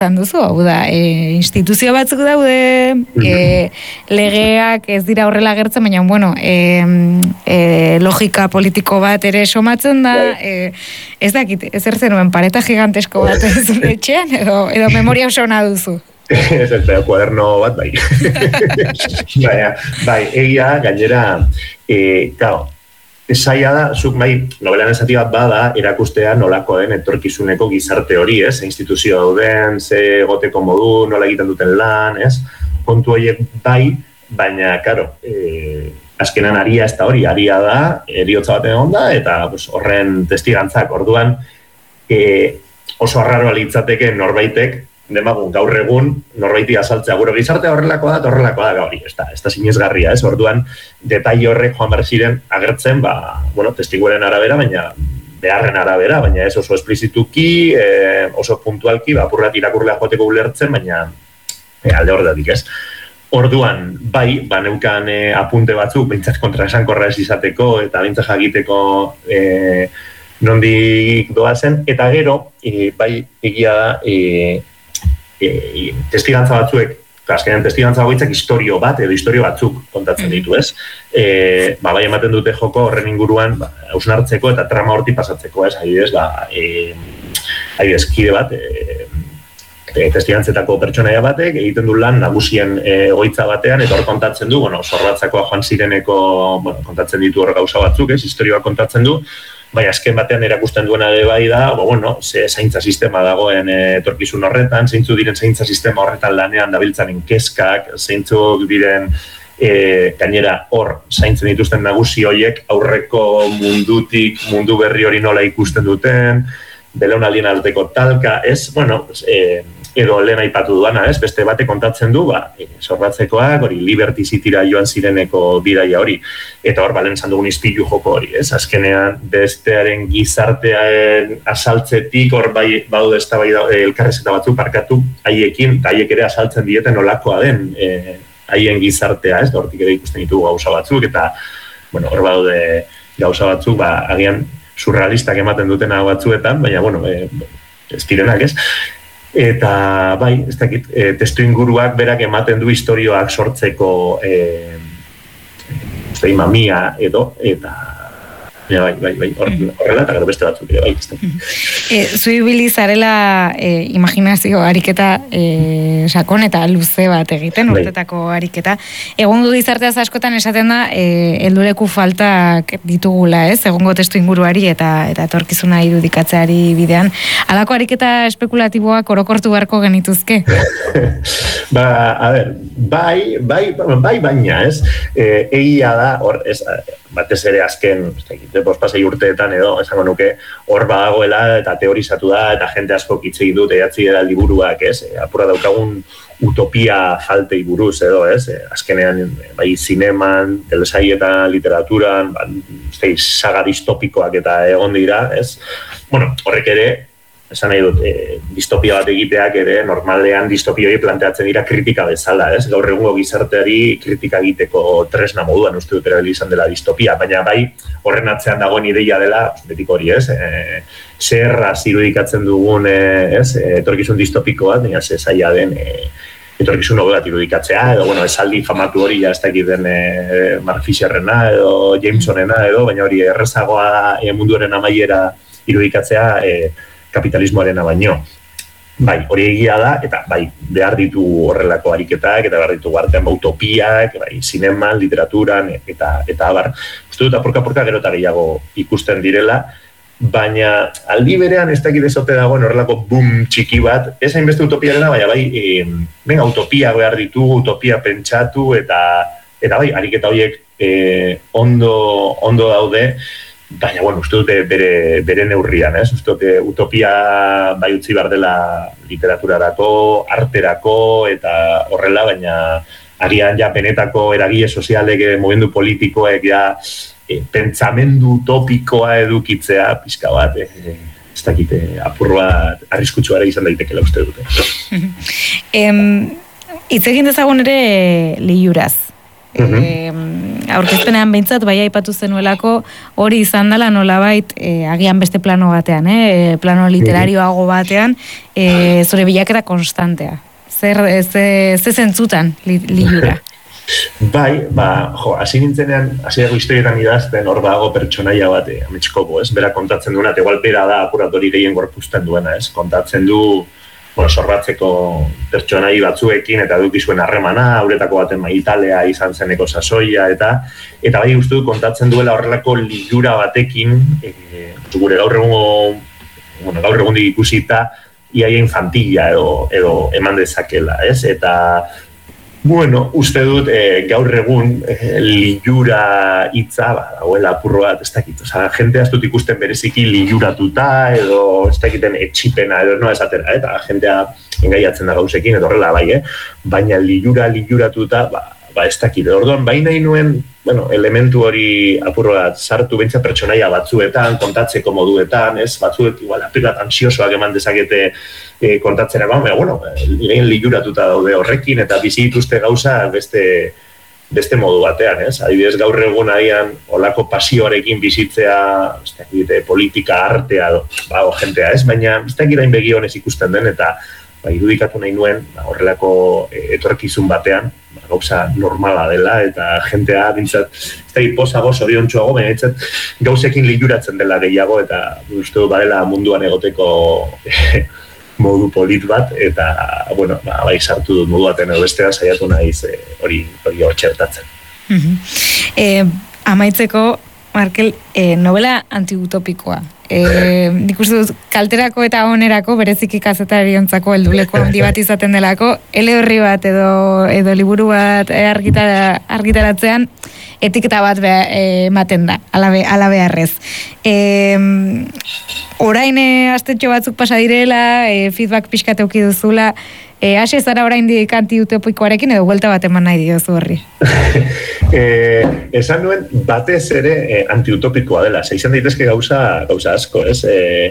duzu, hau da, instituzio batzuk daude, legeak ez dira horrela gertzen, baina, bueno, logika politiko bat ere somatzen da, ez dakit, ez zenuen pareta gigantesko bat zure etxean, edo memoria oso ona duzu. Ez kuaderno bat, bai. Bai, egia, gainera, claro, esaia da, zuk bai, novelan esati bat bada, erakustea nolako den etorkizuneko gizarte hori, ez? Instituzio dauden, ze goteko modu, nola egiten duten lan, ez? Kontu horiek bai, baina, karo, azkenan aria ez da hori, aria da, eriotza baten egon da, eta horren testigantzak, orduan, oso arraroa litzateke norbaitek, demagun, gaur egun, norbaiti azaltzea, gure gizartea horrelakoa da gauri, ez da sinezgarria, ez? Orduan, detaile horrek joan behar ziren agertzen, bueno, testiguaren arabera, baina beharren arabera, baina ez oso esplizituki, oso puntualki, apurrat irakurlea joateko ulertzen, baina alde horretatik, ez? Orduan, bai, neukan apunte batzuk, behintzat kontraesankorra ez izateko, eta behintzat jakiteko nondik doazen, eta gero, bai, egia da, testigantza batzuek, azkenean testigantza bakoitzak istorio bat edo istorio batzuk kontatzen ditu, ez? Bai ematen dute joko horren inguruan hausnartzeko eta trama horti pasatzeko, ez? Adibidez, kide bat, testigantzetako pertsonaia batek egiten du lan nagusien egoitza batean eta hor kontatzen du, Zorratzakoa joan zireneko kontatzen ditu hor gauza batzuk, ez? Istorioa kontatzen du, bai, azken batean erakusten duena ere bai da, ze zaintza sistema dagoen etorkizun horretan, zeintzu diren zaintza sistema horretan lanean dabiltzanen kezkak, zeintzuk diren gainera hor zaintzen dituzten nagusi horiek aurreko mundutik, mundu berri hori nola ikusten duten, belaunaldien arteko talka, ez, edo lehen aipatu duana, ez, beste bate kontatzen du, Zorratzekoak, hori Liberty Cityra joan zireneko bidaia hori, eta hor, lehen esan dugun ispilu joko hori, ez, azkenean bestearen gizartearen asaltzetik, hor badu ez da elkarrezeta batzuk parkatu haiekin, eta haiek ere asaltzen dieten nolakoa den haien gizartea, ez, hortik ere ikusten ditugu gauza batzuk, eta, hor baude gauza batzuk, agian surrealistak ematen dutena batzuetan, baina, ez direnak, ez? Eta, bai, ez dakit, testu inguruak berak ematen du istorioak sortzeko mamia edo, eta bai, horrela, eta gero beste batzuk ere, bai, ez dakit. Zu ibili zarela imaginazio ariketa sakon eta luze bat egiten, urtetako ariketa. Egungo gizarteaz askotan esaten da, helduleku faltak ditugula, ez? Egungo testu inguruari eta etorkizuna irudikatzeari bidean. Halako ariketa espekulatiboak orokortu beharko genituzke? Bai, baina, ez? Egia da, hor, batez ere azken, bospasei urteetan edo, esango nuke, hor badagoela eta teorizatu da, eta jente asko hitz egin dut, edatzi da liburuak, ez? Apura daukagun utopia faltei buruz edo, ez? Azkenean, bai, zineman, telesaietan, literaturan, saga distopikoak eta egon dira, ez? Horrek ere, esan nahi dut, distopia bat egiteak ere, normalean distopioi planteatzen dira kritika bezala, ez? Gaur egungo gizarteari kritika egiteko tresna moduan uste dut erabili izan dela distopia, baina bai, horren atzean dagoen ideia dela, betiko hori, ez? Zerraz irudikatzen dugun, ez? Etorkizun distopiko bat, baina zaila den etorkizun hobe bat irudikatzea, edo, esaldi famatu hori ja ez dakit den Mark Fisherrena, edo Jamesonena, edo, baina hori errezagoa munduaren amaiera irudikatzea, kapitalismoarena baino. Bai, hori egia da, eta bai, behar ditu horrelako ariketak, eta behar ditu artean utopiak, bai, zineman, literaturan, eta abar. Uste dut, apurka gero eta gehiago ikusten direla, baina aldi berean ez dakit ezote dagoen horrelako boom txiki bat, ez hainbeste utopiarena, baina bai, utopia behar ditu, utopia pentsatu, eta bai, ariketa horiek ondo daude, baina, uste dute bere neurrian, ez? Uste dute utopia bai utzi behar dela literaturarako, arterako, eta horrela, baina agian ja benetako eragile sozialek, mugimendu politikoek, pentsamendu utopikoa edukitzea, pixka bat, ez dakite, apur bat arriskutsuara izan daitekela uste dute. Hitz egin dezagun ere liuraz. aurkezpenean behintzat, bai aipatu zenuelako, hori izan dela nolabait, agian beste plano batean, plano literarioago batean, zure bilaketa konstantea. Ze zentzutan liura? Bai, hasi nintzenean, hasi dago historietan idazten, hor dago pertsonaia bat, ametskoko, ez? Bera kontatzen duena, igual bera da apuratori gehien gorpuzten duena, ez? Kontatzen du, sorbatzeko pertsonai batzuekin eta dukizuen harremana, hauretako baten maitalea izan zeneko sasoia, eta bai uste du kontatzen duela horrelako liura batekin, gure gaur egun ikusita, iaia infantila edo eman dezakela, ez? Eta, uste dut gaur egun liura hitza, dagoela apurro bat, ez dakit, jente dut ikusten bereziki liuratuta, edo ez dakiten etxipena, edo no esatera, eta jentea engaiatzen da gauzekin, edo horrela bai, baina liuratuta, ez dakit, orduan, bai nahi nuen, elementu hori apurro bat sartu bentsa pertsonaia batzuetan, kontatzeko moduetan, ez, batzuek, igual, apilat ansiosoak eman dezakete kontatzera, lehen liuratuta daude horrekin, eta bizi dituzte gauza beste modu batean, ez? Adibidez, gaur egun ahian olako pasioarekin bizitzea, ez dakit, politika, artea, jentea, ez? Baina, ez dakit hain begionez ikusten den, eta irudikatu nahi nuen, horrelako etorkizun batean, gauza normala dela, eta jentea, bintzat, ez da posago, zoriontsuago, baina gauzekin liuratzen dela gehiago, eta uste du badela munduan egoteko modu polit bat, eta, bai sartu dut modu baten edo bestea saiatu nahiz hori hor txertatzen. Amaitzeko, Markel, novela antiutopikoa. Nik uste dut, kalterako eta onerako, berezik kazetariontzako helduleko handi bat izaten delako, ele-horri bat edo liburu bat argitaratzean, etiketa bat ematen da, ala beharrez. Orain astetxo batzuk pasa direla, feedback pixkat euki duzula, hasi zara orain dik antiutopikoarekin edo vuelta bat eman nahi diozu horri? Esan nuen batez ere antiutopikoa dela, izan daitezke gauza asko, ez?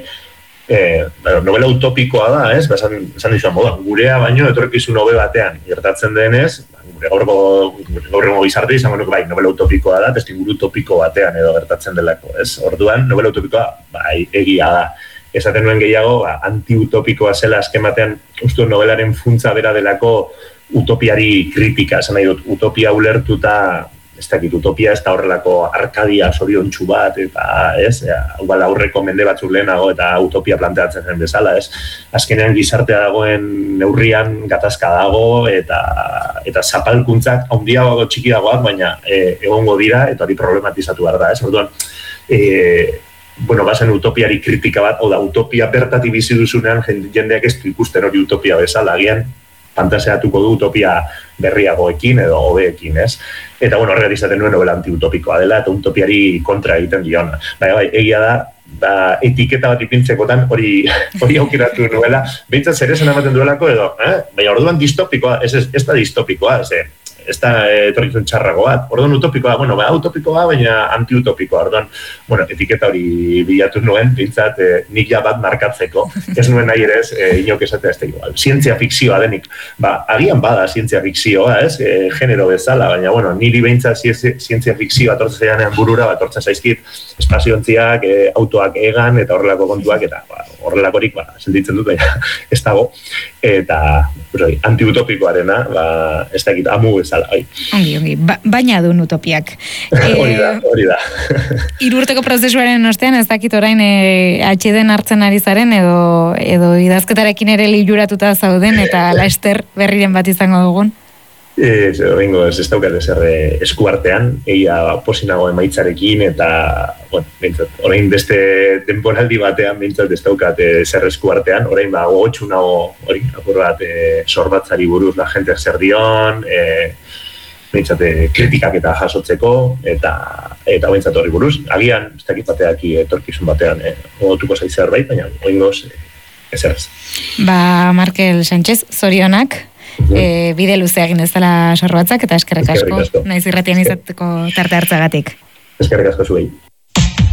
Novela utopikoa da, ez? Esan dizuan moda, gurea baino etorkizun hobe batean gertatzen denez, gaur egun gizarte izango nuke bai, novela utopikoa da, testinguru utopiko batean edo gertatzen delako, ez? Orduan, novela utopikoa, bai, egia da. Esaten nuen gehiago, antiutopikoa zela azken batean, uste novelaren funtza bera delako utopiari kritika, esan nahi dut, utopia ulertuta, ez dakit, utopia ez da horrelako arkadia zoriontsu bat, eta ez, aurreko mende batzuk lehenago eta utopia planteatzen zen bezala, ez. Azkenean gizartea dagoen neurrian gatazka dago, eta zapalkuntzak handiago txikiagoak, baina egongo dira, eta hori problematizatu behar da, ez. Orduan, bazen utopiari kritika bat, utopia bertatik bizi duzunean, jendeak ez du ikusten hori utopia bezala, agian fantaseatuko du utopia berriagoekin edo hobeekin, ez? Eta, horregat izaten nuen novela antiutopikoa dela, eta utopiari kontra egiten diona. Bai, egia da, etiketa bat ipintzekotan hori aukiratu nuela, behintzat zer esan ematen duelako edo, baina orduan distopikoa, ez da distopikoa, ez da etorkizun txarrago bat. Orduan utopikoa, utopikoa, baina antiutopikoa. Orduan, etiketa hori bilatu nuen, bintzat, nik ja bat markatzeko. Ez nuen nahi ere ez, inok esatea ez da igual. Zientzia fikzioa denik. Agian bada zientzia fikzioa, ez? Genero bezala, baina, niri behintzat zientzia fikzioa tortzen zaianean burura, tortzen zaizkit espaziontziak, autoak egan, eta horrelako kontuak, eta horrelakorik, sentitzen dut, baina ez dago. Eta, antiutopikoarena, ez dakit, amu bezala. Ongi, baina duen utopiak. Hori da. 3 urteko prozesuaren ostean, ez dakit orain atxeden hartzen ari zaren, edo idazketarekin ere liuratuta zauden, eta laster berriren bat izango dugun? Ez daukat ezer eskuartean, egia posinago emaitzarekin, eta, orain beste denboraldi batean, bintzat ez daukat ezer eskuartean, orain gogotxu nago, apur bat, sorbatzari buruz la jenteak zer dion, bintzat kritikak eta jasotzeko, eta bintzat horri buruz, agian, ez dakit bateak etorkizun batean, gogotuko zaiz zerbait, baina oingoz, ezer ez. Markel Sánchez, zorionak, bide luzea egin ez dela sorbatzak, eta eskerrik asko, naiz irratian izateko tarte hartzagatik. Eskerrik asko zuei.